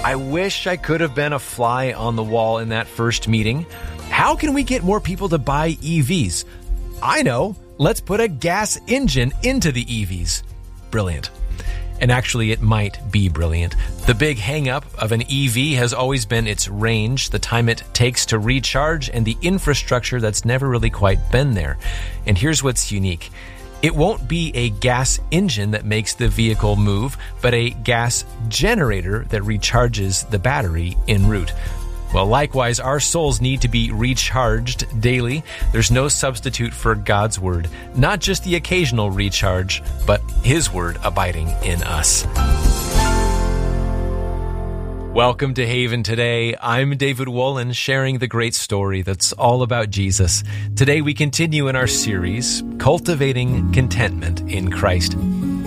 I wish I could have been a fly on the wall in that first meeting. How can we get more people to buy EVs? I know. Let's put a gas engine into the EVs. Brilliant. And actually, it might be brilliant. The big hang-up of an EV has always been its range, the time it takes to recharge, and the infrastructure that's never really quite been there. And here's what's unique. It won't be a gas engine that makes the vehicle move, but a gas generator that recharges the battery en route. Well, likewise, our souls need to be recharged daily. There's no substitute for God's word, not just the occasional recharge, but His word abiding in us. Welcome to Haven Today. I'm David Wolin, sharing the great story that's all about Jesus. Today we continue in our series, Cultivating Contentment in Christ.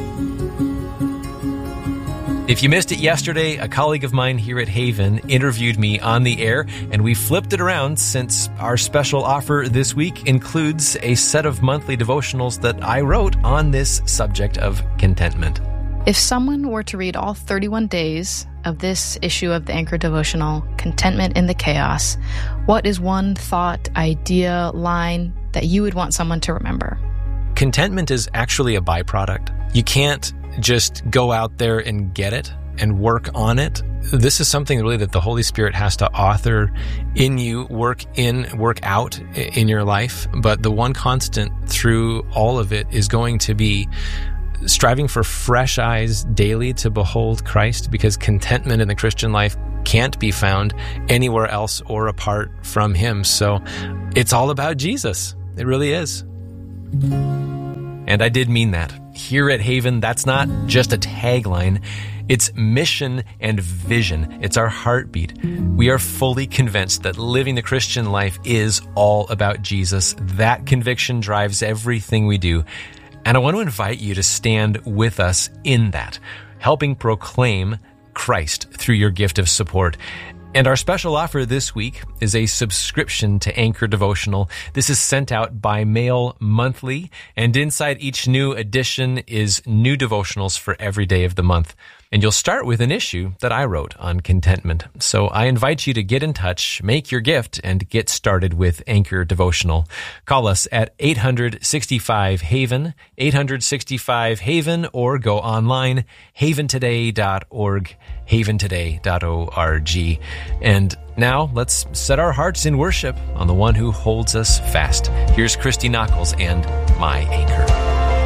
If you missed it yesterday, a colleague of mine here at Haven interviewed me on the air, and we flipped it around since our special offer this week includes a set of monthly devotionals that I wrote on this subject of contentment. If someone were to read all 31 days of this issue of the Anchor Devotional, Contentment in the Chaos, what is one thought, idea, line that you would want someone to remember? Contentment is actually a byproduct. You can't just go out there and get it and work on it. This is something really that the Holy Spirit has to author in you, work out in your life. But the one constant through all of it is going to be striving for fresh eyes daily to behold Christ, because contentment in the Christian life can't be found anywhere else or apart from Him. So it's all about Jesus. It really is. And I did mean that. Here at Haven, that's not just a tagline. It's mission and vision. It's our heartbeat. We are fully convinced that living the Christian life is all about Jesus. That conviction drives everything we do. And I want to invite you to stand with us in that, helping proclaim Christ through your gift of support. And our special offer this week is a subscription to Anchor Devotional. This is sent out by mail monthly, and inside each new edition is new devotionals for every day of the month. And you'll start with an issue that I wrote on contentment. So I invite you to get in touch, make your gift, and get started with Anchor Devotional. Call us at 800-65-HAVEN, 800-65-HAVEN, or go online, haventoday.org, haventoday.org. And now let's set our hearts in worship on the one who holds us fast. Here's Christy Nockels and My Anchor.